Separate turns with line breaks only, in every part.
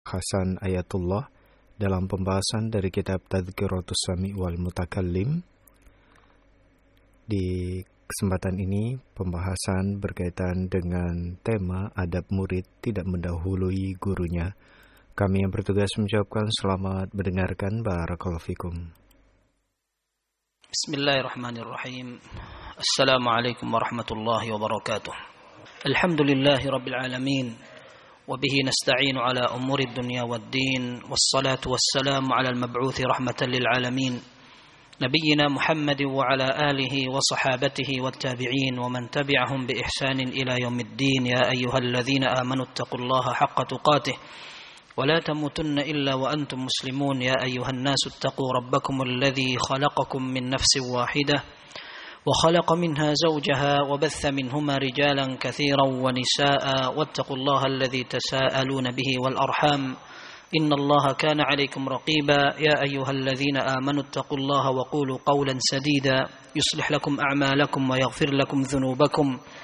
Hasan Ayatullah dalam pembahasan dari kitab Tadhkiratus Sami' wal Mutakallim. Di kesempatan ini pembahasan berkaitan dengan tema adab murid tidak mendahului gurunya. Kami yang bertugas mengucapkan selamat mendengarkan. Barakallahu fikum.
Bismillahirrahmanirrahim. Assalamualaikum warahmatullahi wabarakatuh. Alhamdulillahi rabbil alamin. Wabihi nasta'inu ala umuri dunya waddin. Wassalatu wassalamu ala al-mab'uthi rahmatan lil alamin. Nabiyyina Muhammadin wa ala alihi wa sahabatihi wattabi'in wa man tabi'ahum bi ihsanin ila yaumiddin. Ya ayyuhalladzina amanu ittaqullaha haqqa tuqatih. ولا تموتن إلا وأنتم مسلمون يا أيها الناس اتقوا ربكم الذي خلقكم من نفس واحدة وخلق منها زوجها وبث منهما رجالا كثيرا ونساء واتقوا الله الذي تساءلون به والأرحام إن الله كان عليكم رقيبا يا أيها الذين آمنوا اتقوا الله وقولوا قولا سديدا يصلح لكم أعمالكم ويغفر لكم ذنوبكم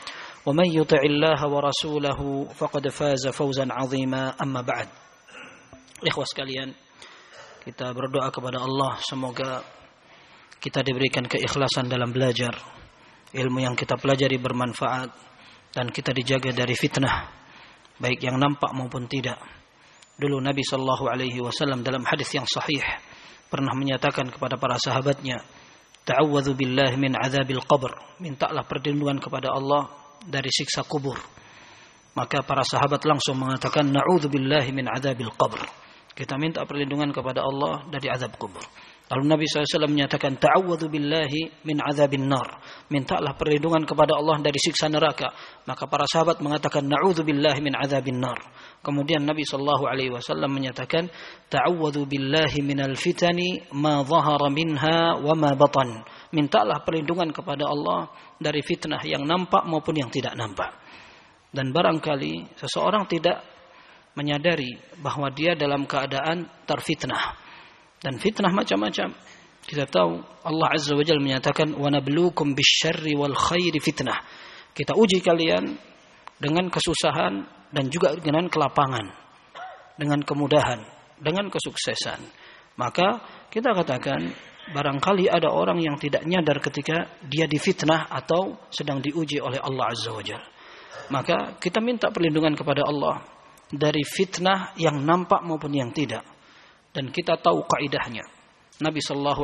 ومن يطع الله ورسوله فقد فاز فوزا عظيما أما بعد. Ikhwas sekalian, kita berdoa kepada Allah semoga kita diberikan keikhlasan dalam belajar, ilmu yang kita pelajari bermanfaat, dan kita dijaga dari fitnah baik yang nampak maupun tidak. Dulu Nabi SAW dalam hadis yang sahih pernah menyatakan kepada para sahabatnya, ta'awwadhu billahi min adzabil qabr, mintalah perlindungan kepada Allah dari siksa kubur. Maka para sahabat langsung mengatakan, na'udzu billahi min adzabil qabr, kita minta perlindungan kepada Allah dari azab kubur. Lalu Nabi SAW menyatakan, ta'awwadhu billahi min azabin nar, mintalah perlindungan kepada Allah dari siksa neraka. Maka para sahabat mengatakan, na'udzu billahi min azabin nar. Kemudian Nabi SAW menyatakan, ta'awwadhu billahi minal fitani ma zahara minha wa ma batan, mintalah perlindungan kepada Allah dari fitnah yang nampak maupun yang tidak nampak. Dan barangkali seseorang tidak menyadari bahwa dia dalam keadaan terfitnah. Dan fitnah macam-macam. Kita tahu Allah Azza wa Jalla menyatakan, wa nabluukum bisyarri wal khairi fitnah. Kita uji kalian dengan kesusahan dan juga dengan kelapangan, dengan kemudahan, dengan kesuksesan. Maka kita katakan, barangkali ada orang yang tidak nyadar ketika dia difitnah atau sedang diuji oleh Allah Azza wa Jalla. Maka kita minta perlindungan kepada Allah dari fitnah yang nampak maupun yang tidak. Dan kita tahu kaidahnya. Nabi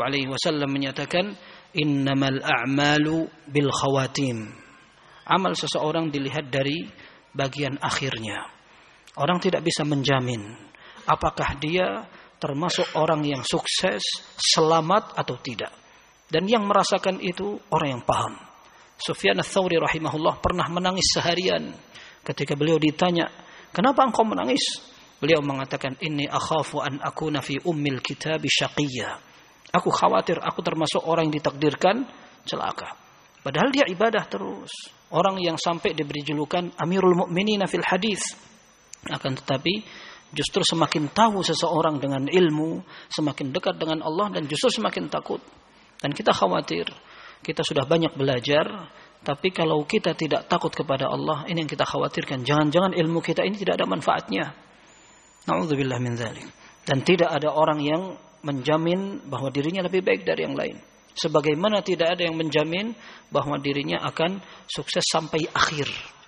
SAW menyatakan, innamal a'malu bil khawatim. Amal seseorang dilihat dari bagian akhirnya. Orang tidak bisa menjamin apakah dia termasuk orang yang sukses, selamat atau tidak. Dan yang merasakan itu orang yang paham. Sufyan ats-Tsauri rahimahullah pernah menangis seharian ketika beliau ditanya, kenapa engkau menangis? Beliau mengatakan, inni akhafu an akuna fi ummil kitabi syaqiyya. Aku khawatir aku termasuk orang yang ditakdirkan celaka. Padahal dia ibadah terus. Orang yang sampai diberi julukan Amirul Mukminin fil hadis. Akan tetapi justru semakin tahu seseorang dengan ilmu, semakin dekat dengan Allah dan justru semakin takut. Dan kita khawatir, kita sudah banyak belajar, tapi kalau kita tidak takut kepada Allah, ini yang kita khawatirkan. Jangan-jangan ilmu kita ini tidak ada manfaatnya. Na'udzubillah min dzalik. Dan tidak ada orang yang menjamin bahwa dirinya lebih baik dari yang lain. Sebagaimana tidak ada yang menjamin bahwa dirinya akan sukses sampai akhir.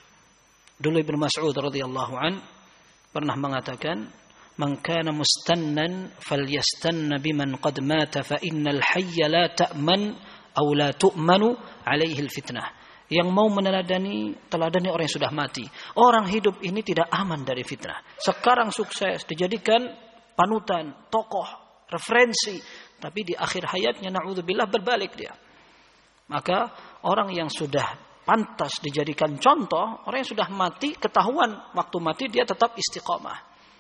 Dulu Ibnu Mas'ud radhiyallahu an pernah mengatakan, man kana mustannan falyastanna biman qad mata fa innal hayya la ta'man aw la tu'manu alaihi al-fitnah. Yang mau meneladani, teladani orang yang sudah mati. Orang hidup ini tidak aman dari fitnah. Sekarang sukses, dijadikan panutan, tokoh, referensi. Tapi di akhir hayatnya, na'udzubillah, berbalik dia. Maka orang yang sudah pantas dijadikan contoh, orang yang sudah mati, ketahuan waktu mati dia tetap istiqamah.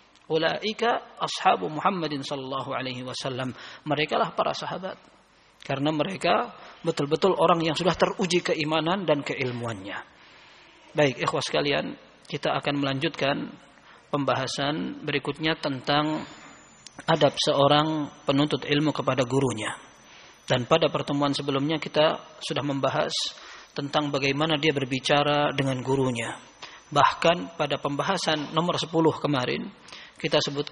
Ulaika ashabu Muhammadin sallallahu alaihi wasallam. Mereka lah para sahabat. Karena mereka betul-betul orang yang sudah teruji keimanan dan keilmuannya. Baik, ikhwas sekalian, kita akan melanjutkan pembahasan berikutnya tentang adab seorang penuntut ilmu kepada gurunya. Dan pada pertemuan sebelumnya kita sudah membahas tentang bagaimana dia berbicara dengan gurunya. Bahkan pada pembahasan nomor 10 kemarin kita sebutkan